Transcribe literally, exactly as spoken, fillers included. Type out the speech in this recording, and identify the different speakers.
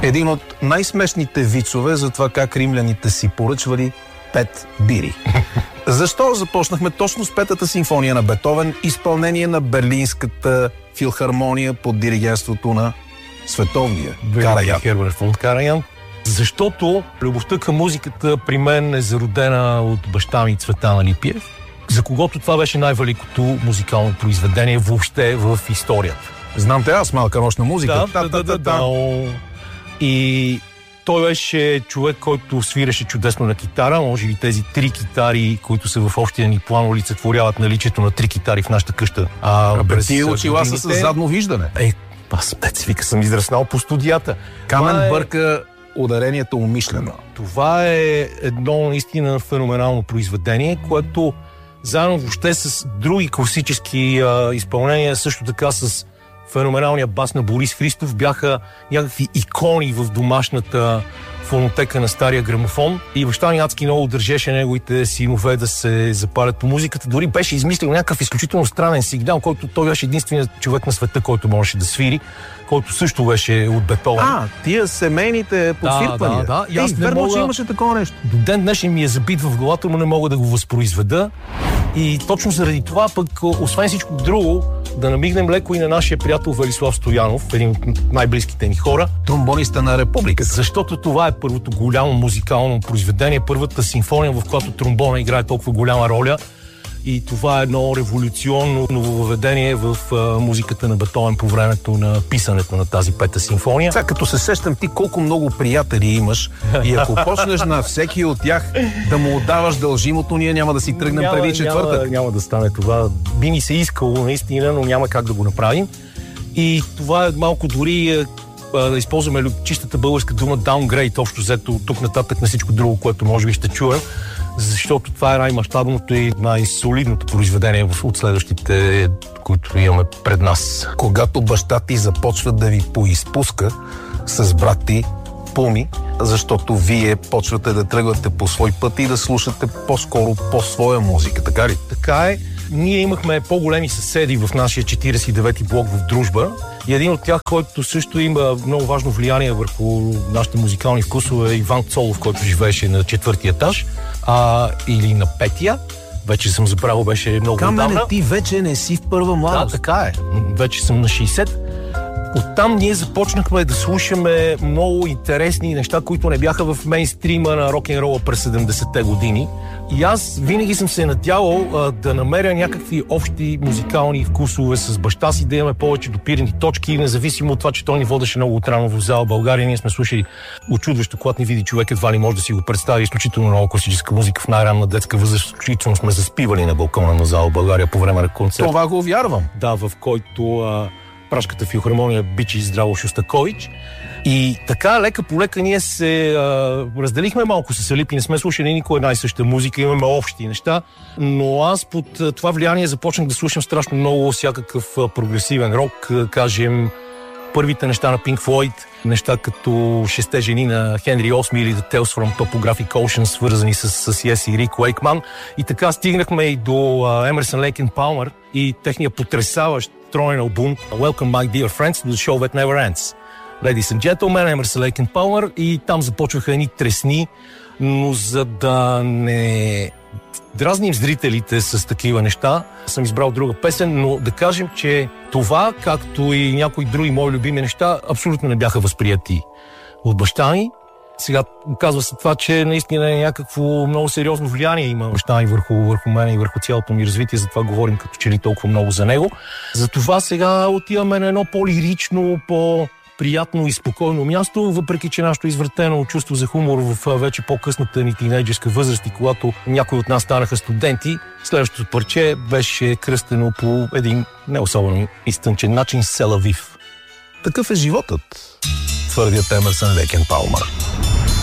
Speaker 1: един от най-смешните вицове за това как римляните си поръчвали пет бири. Защо започнахме точно с Петата симфония на Бетовен, изпълнение на Берлинската филхармония под диригентството на световния Караян?
Speaker 2: Херберт фон Караян. Защото любовта към музиката при мен е зародена от баща ми Цветан Липиев, за когото това беше най-великото музикално произведение въобще в историята.
Speaker 1: Знам те, аз малка нощна музика.
Speaker 2: Да, да, да, да. И той беше човек, който свиреше чудесно на китара. Може би тези три китари, които са в общия ни план, олицетворяват наличието на три китари в нашата къща.
Speaker 1: А, а през тия очила са с задно виждане.
Speaker 2: Е, аз те вика, съм израснал по студията.
Speaker 1: Камен е... бърка ударението умишлено.
Speaker 2: Това е едно наистина феноменално произведение, което заедно въобще с други класически а, изпълнения, също така с феноменалния бас на Борис Христов, бяха някакви икони в домашната фонотека на стария грамофон. И баща ми адски много държеше неговите синове да се запалят по музиката. Дори беше измислил някакъв изключително странен сигнал, който той беше единственият човек на света, който можеше да свири, който също беше от Бетовен.
Speaker 1: А, тия семейните подсвирпания.
Speaker 2: Да, да, да.
Speaker 1: Ей, верно, мога... че имаше такова нещо.
Speaker 2: До ден днешен ми е забит в главата, но не мога да го възпроизведа. И точно заради това пък, освен всичко друго, да намигнем леко и на нашия приятел Велислав Стоянов, един от най-близките ни хора.
Speaker 1: Тромбониста на републиката.
Speaker 2: Защото това е първото голямо музикално произведение, първата симфония, в която тромбона играе толкова голяма роля. И това е едно революционно нововъведение в а, музиката на Бетовен по времето на писането на тази Пета симфония.
Speaker 1: Сега като се сещам ти колко много приятели имаш и ако почнеш на всеки от тях да му отдаваш дължимото, ние няма да си тръгнем няма, преди четвъртък.
Speaker 2: Няма, няма да стане това. Би ми се искало наистина, но няма как да го направим. И това е малко дори да използваме чистата българска дума downgrade, общо взето тук нататък на всичко друго, което може би ще чуем. Защото това е най-мащабното и най-солидното произведение от следващите, които имаме пред нас.
Speaker 1: Когато баща ти започва да ви поизпуска с брат ти Пуми, защото вие почвате да тръгвате по свой път и да слушате по-скоро по-своя музика, така ли?
Speaker 2: Така е. Ние имахме по-големи съседи в нашия четиридесет и девети блок в Дружба и един от тях, който също има много важно влияние върху нашите музикални вкусове, е Иван Цолов, който живееше на четвъртия етаж а, или на петия. Вече съм забравил, беше много
Speaker 1: Камене,
Speaker 2: отдавна.
Speaker 1: Ти вече не си в първа младост.
Speaker 2: Да, така е. Вече съм на шейсет. Оттам ние започнахме да слушаме много интересни неща, които не бяха в мейнстрима на рок-н-рола през седемдесетте години. И аз винаги съм се надявал а, да намеря някакви общи музикални вкусове с баща си, да имаме повече допирани точки, независимо от това, че той ни водеше много отрано в зала България. Ние сме слушали очудващо, когато ни види човек, едва ли може да си го представи, изключително много класическа музика в най-ранна детска възраст. Изключително сме заспивали на балкона на зала България по време на концерт.
Speaker 1: Това го вярвам.
Speaker 2: Да, в който а, Пражката филхармония Бичи Здраво Шостакович. И така, лека по лека ние се а, разделихме малко с Алипи, не сме слушали никога една и съща музика, имаме общи неща, но аз под а, това влияние започнах да слушам страшно много всякакъв а, прогресивен рок, а, кажем първите неща на Pink Floyd, неща като Шесте жени на Хенри Осми или The Tales from Topographic Ocean, свързани с, с Yes и Рик Уейкман. И така стигнахме и до Емерсън Лейк и Палмър и техния потресаващ троен албум Welcome My Dear Friends to the Show That Never Ends. Ladies and Gentlemen, Емерсън Лейк и Палмър, и там започваха едни тресни, но за да не дразним зрителите с такива неща, съм избрал друга песен, но да кажем, че това, както и някои други мои любими неща, абсолютно не бяха възприяти от баща ми. Сега казва се това, че наистина е някакво много сериозно влияние има баща ми върху, върху мен и върху цялото ми развитие, затова говорим като че ли толкова много за него. Затова сега отиваме на едно по-лирично, по- приятно и спокойно място, въпреки че нашето извратено чувство за хумор в вече по-късната ни тинейджерска възраст и когато някои от нас станаха студенти, следващото парче беше кръстено по един не особено изтънчен начин Селавив.
Speaker 1: Такъв е животът, твърдят Емерсън Лейк и Палмър.